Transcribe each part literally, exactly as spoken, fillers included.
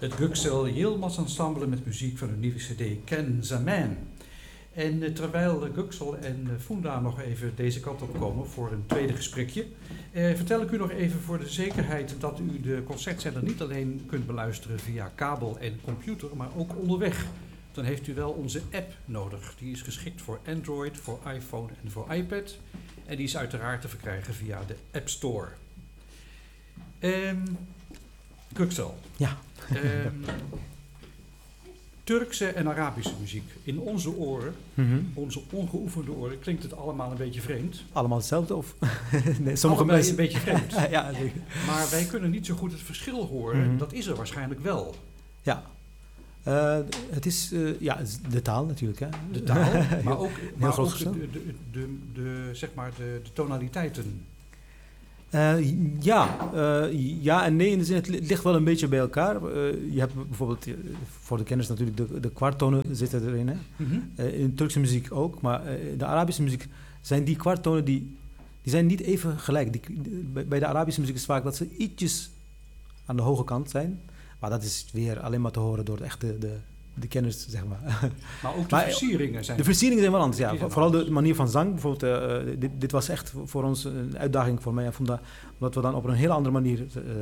Het Güksel Yilmaz Ensemble met muziek van hun nieuwe cd Ken Zaman. En uh, terwijl uh, Güksel en uh, Funda nog even deze kant op komen voor een tweede gesprekje, uh, vertel ik u nog even voor de zekerheid dat u de concertzender niet alleen kunt beluisteren via kabel en computer, maar ook onderweg. Dan heeft u wel onze app nodig. Die is geschikt voor Android, voor iPhone en voor iPad. En die is uiteraard te verkrijgen via de App Store. Um, Güksel. Ja. Um, Turkse en Arabische muziek. In onze oren, Mm-hmm. onze ongeoefende oren, klinkt het allemaal een beetje vreemd. Allemaal hetzelfde? Of? Nee, sommige Allebei mensen... een beetje vreemd. Ja, zeker. Maar wij kunnen niet zo goed het verschil horen. Mm-hmm. Dat is er waarschijnlijk wel. Ja. Uh, het is uh, ja, de taal natuurlijk. Hè. De taal, maar ook, maar groot ook de, verschil. de, de, de, de, zeg maar de, de tonaliteiten. Uh, ja, uh, ja en nee, in de zin, het ligt wel een beetje bij elkaar. Uh, je hebt bijvoorbeeld, uh, voor de kenners natuurlijk, de, de kwarttonen zitten erin. Hè. Mm-hmm. Uh, in de Turkse muziek ook, maar uh, in de Arabische muziek zijn die kwarttonen, die, die zijn niet even gelijk. Die, bij, bij de Arabische muziek is het vaak dat ze ietsjes aan de hoge kant zijn. Maar dat is weer alleen maar te horen door de echte de, de kenners, zeg maar. Maar ook de maar, versieringen zijn... De versieringen zijn wel anders, ja. Zijn Vooral anders. de manier van zang. Bijvoorbeeld, uh, dit, dit was echt voor ons een uitdaging voor mij en Funda, omdat we dan op een hele andere manier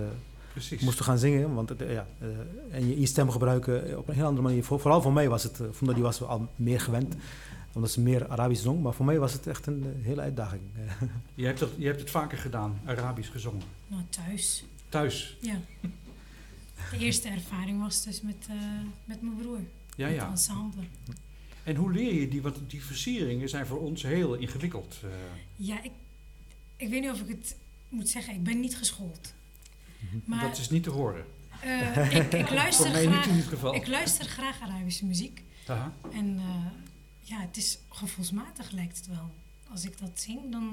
uh, moesten gaan zingen. Want, uh, ja, uh, en je, je stem gebruiken op een heel andere manier. Voor, vooral voor mij was het, uh, Funda die was al meer gewend, omdat ze meer Arabisch zong. Maar voor mij was het echt een uh, hele uitdaging. Je hebt, het, je hebt het vaker gedaan, Arabisch gezongen. Nou, thuis. Thuis? Ja. De eerste ervaring was dus met, uh, met mijn broer. Ja, met ja. het ensemble. En hoe leer je die? Want die versieringen zijn voor ons heel ingewikkeld. Uh. Ja, ik, ik weet niet of ik het moet zeggen. Ik ben niet geschoold. Maar, dat is niet te horen. Uh, ik, ik, luister voor mij graag, niet in dit geval. Ik luister graag Arabische muziek. Aha. En uh, ja, het is gevoelsmatig lijkt het wel. Als ik dat zing, dan...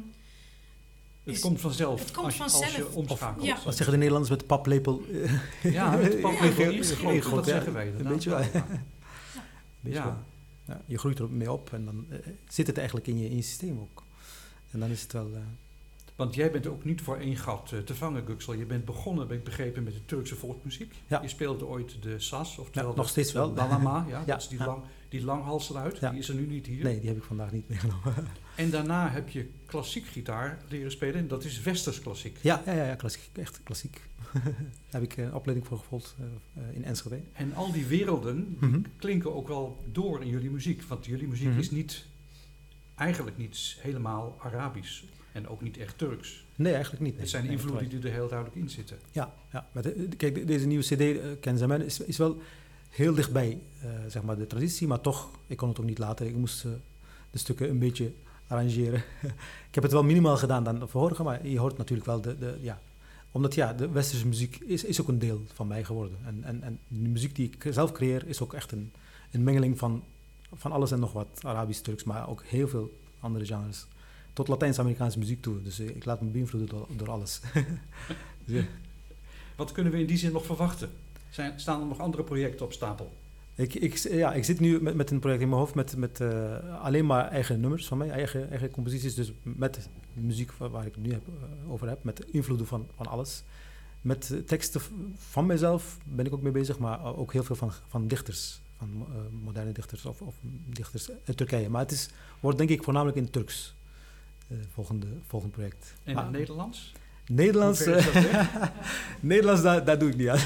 Het is, komt vanzelf het komt als, je, vanzelf. als je omschakelt. Ja. Wat zeggen de Nederlanders met de paplepel? Ja, met de paplepel Ja, ingegoten, dat ja, zeggen wij. Een beetje wel. Ja. Beetje Ja. wel. Ja, je groeit er mee op en dan uh, zit het eigenlijk in je, in je systeem ook. En dan is het wel... Uh... Want jij bent ook niet voor één gat uh, te vangen, Güksel. Je bent begonnen, ben ik begrepen, met de Turkse volksmuziek. Ja. Je speelde ooit de sas, oftewel ja, nog steeds wel. de lalama, ja, ja, dat is die, ja. lang, die langhalseluit. Ja. Die is er nu niet hier. Nee, die heb ik vandaag niet meegenomen. En daarna heb je klassiek gitaar leren spelen. En dat is westers klassiek. Ja, ja, ja, ja klassiek, echt klassiek. Daar heb ik een opleiding voor gevolgd uh, uh, in Enschede. En al die werelden Mm-hmm. klinken ook wel door in jullie muziek. Want jullie muziek Mm-hmm. is niet, eigenlijk niet helemaal Arabisch. En ook niet echt Turks. Nee, eigenlijk niet. Nee. Het zijn nee, invloeden die er heel duidelijk in zitten. Ja, ja. Maar de, de, kijk, deze nieuwe cd, uh, Ken Zaman, is, is wel heel dichtbij uh, zeg maar de traditie. Maar toch, ik kon het ook niet laten. Ik moest uh, de stukken een beetje arrangeren. Ik heb het wel minimaal gedaan dan de vorige, maar je hoort natuurlijk wel de... de ja, omdat ja, de westerse muziek is, is ook een deel van mij geworden. En, en, en de muziek die ik zelf creëer is ook echt een, een mengeling van, van alles en nog wat. Arabisch, Turks, maar ook heel veel andere genres. Tot Latijns-Amerikaanse muziek toe. Dus ik laat me beïnvloeden door, door alles. Dus, ja. Wat kunnen we in die zin nog verwachten? Zijn, staan er nog andere projecten op stapel? Ik, ik, ja, ik zit nu met, met een project in mijn hoofd met, met uh, alleen maar eigen nummers van mij, eigen, eigen composities. Dus met muziek waar, waar ik het nu heb, uh, over heb, met invloeden van, van alles. Met uh, teksten van mezelf ben ik ook mee bezig, maar ook heel veel van, van dichters. Van uh, moderne dichters of, of dichters uit Turkije. Maar het is, wordt denk ik voornamelijk in het Turks. Uh, volgende, volgende project. En in ah, het Nederlands? Nederlands, uh, Nederlands daar, daar doe ik niet aan.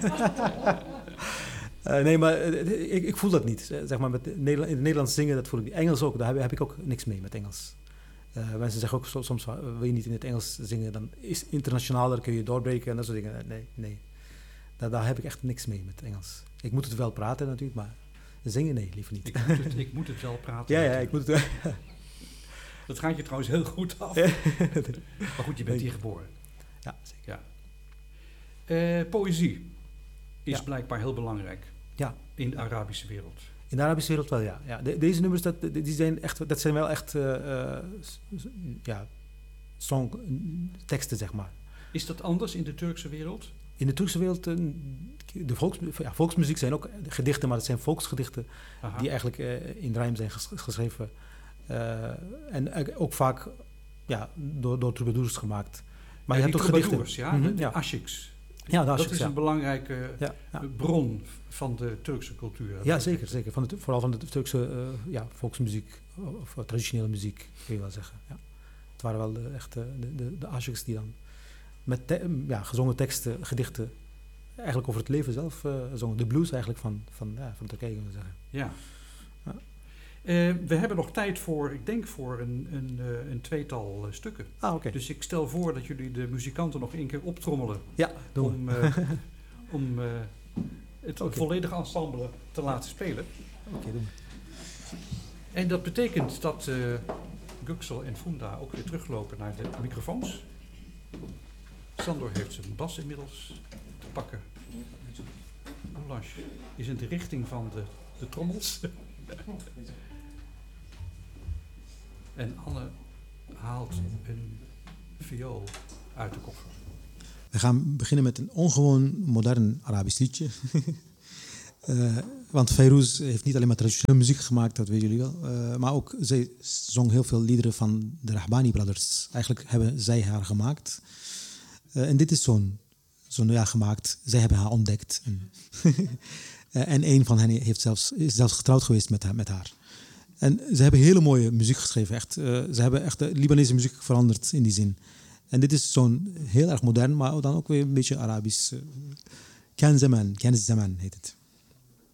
uh, nee, maar uh, ik, ik voel dat niet. Uh, zeg maar met Nederland, in het Nederlands zingen, dat voel ik niet. Engels ook, daar heb, heb ik ook niks mee met Engels. Uh, mensen zeggen ook soms, uh, wil je niet in het Engels zingen, dan is internationaler, kun je doorbreken en dat soort dingen. Nee, nee. Daar, daar heb ik echt niks mee met Engels. Ik moet het wel praten natuurlijk, maar zingen, nee, liever niet. Ik moet het, ik moet het wel praten. Ja, ja, ik moet het wel. Dat gaat je trouwens heel goed af. Maar goed, je bent hier geboren. Ja, zeker. Ja. Uh, poëzie is ja. blijkbaar heel belangrijk. Ja. In de Arabische wereld. In de Arabische wereld wel, ja. ja de, deze nummers, dat, die zijn echt, dat zijn wel echt uh, uh, ja, songteksten, zeg maar. Is dat anders in de Turkse wereld? In de Turkse wereld, uh, de volks, ja, volksmuziek zijn ook gedichten, maar het zijn volksgedichten Aha. die eigenlijk uh, in rijm zijn ges, geschreven. Uh, en uh, ook vaak ja, door, door troubadours gemaakt. Maar ja, je hebt ook gedichten. Ja, mm-hmm, de ja. ashiks. Ja, de dat ashiks, is ja. een belangrijke Ja, ja. bron van de Turkse cultuur. Ja, zeker. zeker. Van de, vooral van de Turkse uh, ja, volksmuziek, of uh, traditionele muziek, kun je wel zeggen. Ja. Het waren wel de, echt uh, de, de, de ashiks die dan met te, ja, gezongen teksten, gedichten, eigenlijk over het leven zelf uh, zongen. De blues eigenlijk van, van, ja, van Turkije, kunnen we zeggen. Ja. Ja. Uh, we hebben nog tijd voor, ik denk voor een, een, uh, een tweetal uh, stukken. Ah, oké. Okay. Dus ik stel voor dat jullie de muzikanten nog één keer optrommelen. Ja, doen om, uh, om uh, het okay. volledige ensemble te laten spelen. Oké, okay, doen we. En dat betekent dat uh, Göksel en Funda ook weer teruglopen naar de microfoons. Sandor heeft zijn bas inmiddels te pakken. Oelange is in de richting van de, de trommels. En Anne haalt een viool uit de koffer. We gaan beginnen met een ongewoon modern Arabisch liedje. uh, want Fayrouz heeft niet alleen maar traditionele muziek gemaakt, dat weten jullie wel. Uh, maar ook, zij zong heel veel liederen van de Rahbani Brothers. Eigenlijk hebben zij haar gemaakt. Uh, en dit is zo'n, zo'n ja, gemaakt. Zij hebben haar ontdekt. En, uh, en een van hen heeft zelfs, is zelfs getrouwd geweest met haar. Met haar. En ze hebben hele mooie muziek geschreven. Echt. Uh, ze hebben echt de Libanese muziek veranderd in die zin. En dit is zo'n heel erg modern, maar dan ook weer een beetje Arabisch. Uh, Ken Zaman, Ken Zaman heet het.